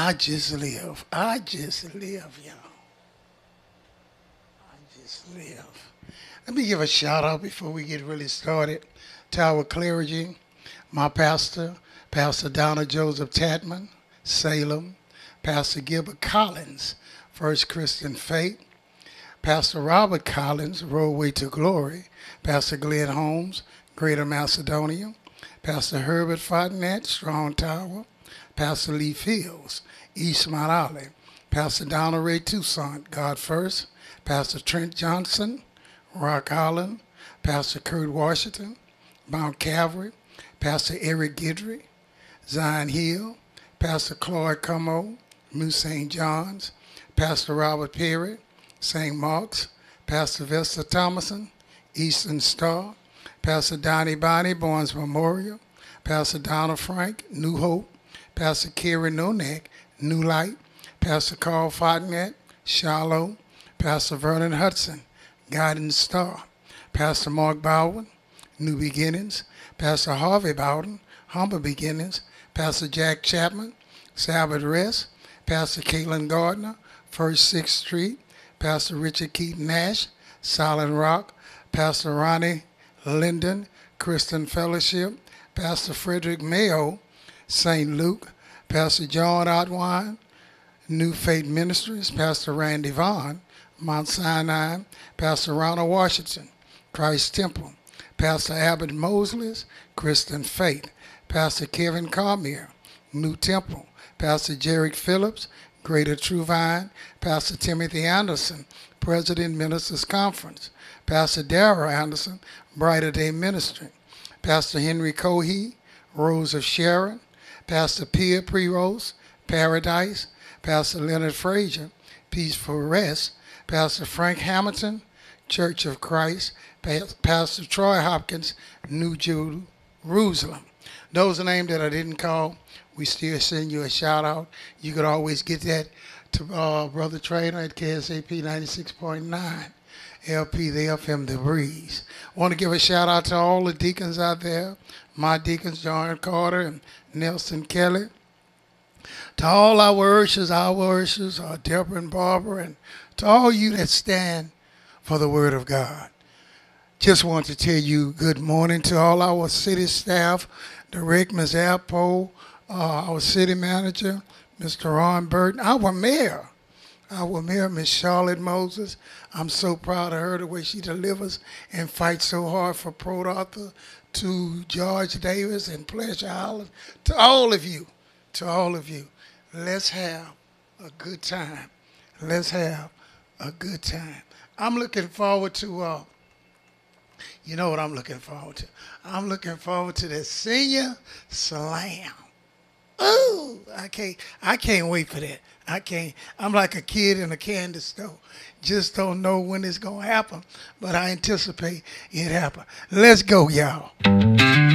I just live. I just live, y'all. I just live. Let me give a shout out before we get really started to our clergy, my pastor, Pastor Donna Joseph Tatman, Salem, Pastor Gilbert Collins, First Christian Faith, Pastor Robert Collins, Roadway to Glory, Pastor Glenn Holmes, Greater Macedonia, Pastor Herbert Fontenette, Strong Tower, Pastor Lee Fields, East Mount Olive, Pastor Donald Ray Toussaint, God First, Pastor Trent Johnson, Rock Island, Pastor Kurt Washington, Mount Calvary, Pastor Eric Guidry, Zion Hill, Pastor Claude Como, New St. John's, Pastor Robert Perry, St. Mark's, Pastor Vesta Thomason, Eastern Star, Pastor Donnie Bonnie, Barnes Memorial, Pastor Donald Frank, New Hope, Pastor Kerry Nonek, New Light, Pastor Carl Fontenette, Shiloh, Pastor Vernon Hudson, Guiding Star, Pastor Mark Bowden, New Beginnings, Pastor Harvey Bowden, Humble Beginnings, Pastor Jack Chapman, Sabbath Rest, Pastor Caitlin Gardner, First 6th Street, Pastor Richard Keaton Nash, Silent Rock, Pastor Ronnie Linden, Christian Fellowship, Pastor Frederick Mayo, St. Luke, Pastor John Otwine, New Faith Ministries, Pastor Randy Vaughn, Mount Sinai, Pastor Ronald Washington, Christ Temple, Pastor Abbott Mosley's, Christian Faith, Pastor Kevin Carmier, New Temple, Pastor Jerry Phillips, Greater True Vine, Pastor Timothy Anderson, President Ministers Conference, Pastor Darrell Anderson, Brighter Day Ministry, Pastor Henry Cohee, Rose of Sharon, Pastor Pierre Preros, Paradise, Pastor Leonard Frazier, Peaceful Rest, Pastor Frank Hamilton, Church of Christ, Pastor Troy Hopkins, New Jerusalem. Those are names that I didn't call. We still send you a shout out. You could always get that to Brother Trainer at KSAP 96.9. LP, the FM, The Breeze. I want to give a shout out to all the deacons out there, my deacons, John Carter and Nelson Kelly. To all our ushers, Deborah and Barbara, and to all you that stand for the Word of God. Just want to tell you good morning to all our city staff, Direct Ms. Appo, our city manager, Mr. Ron Burton, our mayor, Miss Charlotte Moses. I'm so proud of her, the way she delivers and fights so hard for Port Arthur, to George Davis and Pleasure Island, to all of you, let's have a good time. Let's have a good time. I'm looking forward to, you know what I'm looking forward to? I'm looking forward to the Senior Slam. Ooh, I can't wait for that. I'm like a kid in a candy store. Just don't know when it's going to happen, but I anticipate it happen. Let's go, y'all.